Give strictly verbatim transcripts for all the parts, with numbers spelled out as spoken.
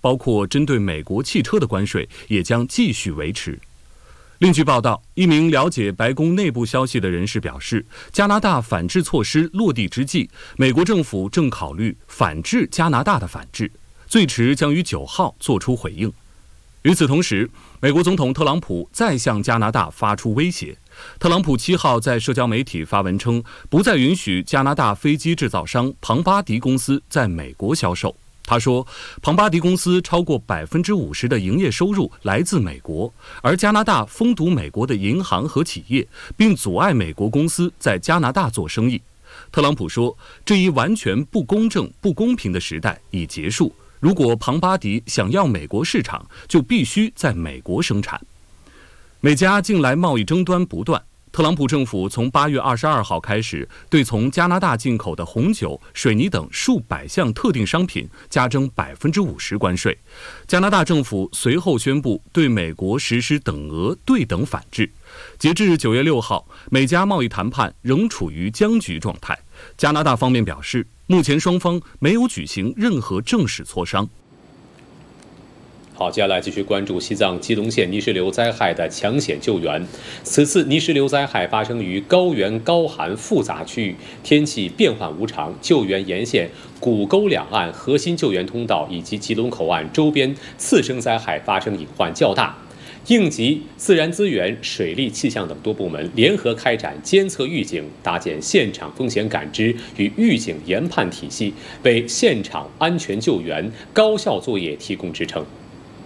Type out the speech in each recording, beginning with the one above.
包括针对美国汽车的关税也将继续维持。另据报道，一名了解白宫内部消息的人士表示，加拿大反制措施落地之际，美国政府正考虑反制加拿大的反制，最迟将于九号作出回应。与此同时，美国总统特朗普再向加拿大发出威胁。特朗普七号在社交媒体发文称，不再允许加拿大飞机制造商庞巴迪公司在美国销售。他说，庞巴迪公司超过百分之五十的营业收入来自美国，而加拿大封堵美国的银行和企业，并阻碍美国公司在加拿大做生意。特朗普说，这一完全不公正、不公平的时代已结束。如果庞巴迪想要美国市场，就必须在美国生产。美加近来贸易争端不断。特朗普政府从八月二十二号开始，对从加拿大进口的红酒、水泥等数百项特定商品加征百分之五十关税。加拿大政府随后宣布对美国实施等额对等反制。截至九月六号，美加贸易谈判仍处于僵局状态。加拿大方面表示，目前双方没有举行任何正式磋商。 好，接下来继续关注西藏基隆县泥石流灾害的抢险救援。此次泥石流灾害发生于高原高寒复杂区域，天气变幻无常，救援沿线古沟两岸核心救援通道以及吉隆口岸周边次生灾害发生隐患较大。应急、自然资源、水利、气象等多部门联合开展监测预警，搭建现场风险感知与预警研判体系，为现场安全救援、高效作业提供支撑。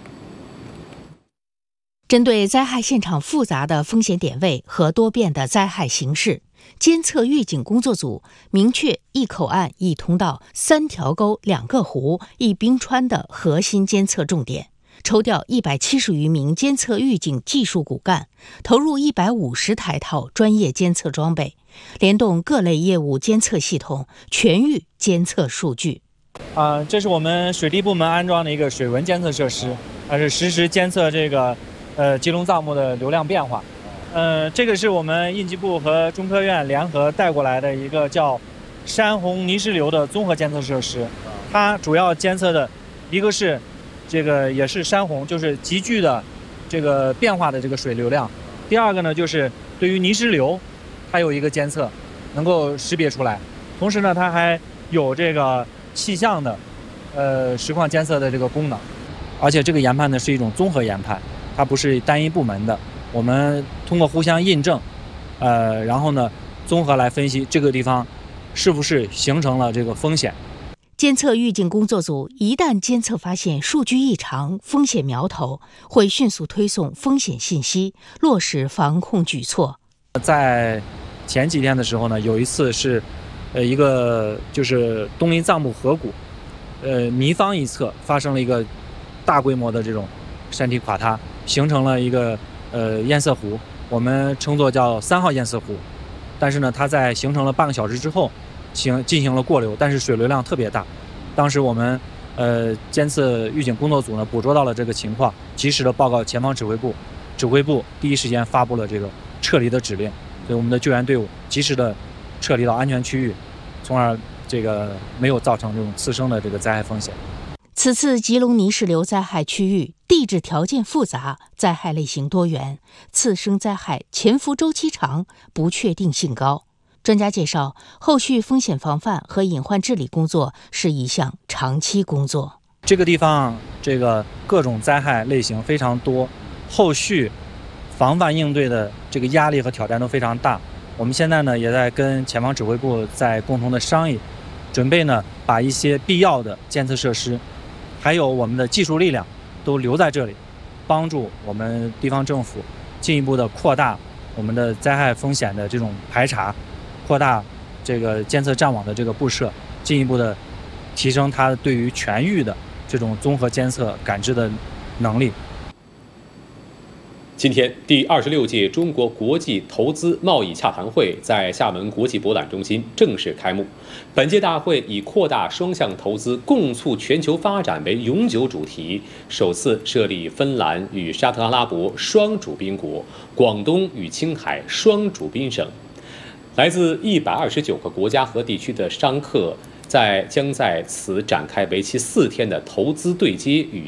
针对灾害现场复杂的风险点位和多变的灾害形势，监测预警工作组明确一口岸、一通道、三条沟、两个湖、一冰川的核心监测重点，抽调一百七十余名监测预警技术骨干，投入一百五十台套专业监测装备，联动各类业务监测系统，全域监测数据。 啊、呃，这是我们水利部门安装的一个水文监测设施，它是实时监测这个呃吉隆藏木的流量变化。呃，这个是我们应急部和中科院联合带过来的一个叫山洪泥石流的综合监测设施，它主要监测的一个是这个也是山洪，就是急剧的这个变化的这个水流量。第二个呢，就是对于泥石流，它有一个监测，能够识别出来。同时呢，它还有这个气象的呃实况监测的这个功能。而且这个研判呢是一种综合研判，它不是单一部门的。我们通过互相印证，呃，然后呢，综合来分析这个地方是不是形成了这个风险。 监测预警工作组一旦监测发现数据异常、风险苗头，会迅速推送风险信息，落实防控举措。 在前几天的时候呢，有一次是，呃，一个就是东林藏木河谷，呃，弥方一侧发生了一个大规模的这种山体垮塌，形成了一个呃堰塞湖，我们称作叫三号堰塞湖。但是呢，它在形成了半个小时之后，行进行了过流，但是水流量特别大。当时我们呃监测预警工作组呢捕捉到了这个情况，及时的报告前方指挥部，指挥部第一时间发布了这个撤离的指令，所以我们的救援队伍及时的撤离到安全区域，从而这个没有造成这种次生的这个灾害风险。 此次吉隆泥石流灾害区域地质条件复杂，灾害类型多元，次生灾害潜伏周期长，不确定性高。专家介绍，后续风险防范和隐患治理工作是一项长期工作。 这个地方这个各种灾害类型非常多，后续防范应对的这个压力和挑战都非常大。我们现在呢也在跟前方指挥部在共同的商议，准备呢把一些必要的监测设施，还有我们的技术力量都留在这里，帮助我们地方政府进一步的扩大我们的灾害风险的这种排查，扩大这个监测站网的这个布设，进一步的提升它对于全域的这种综合监测感知的能力。 今天，第二十六届中国国际投资贸易洽谈会在厦门国际博览中心正式开幕。本届大会以扩大双向投资、共促全球发展为永久主题，首次设立芬兰与沙特阿拉伯双主宾国，广东与青海双主宾省。来自一百二十九个国家和地区的商客在将在此展开为期四天的投资对接与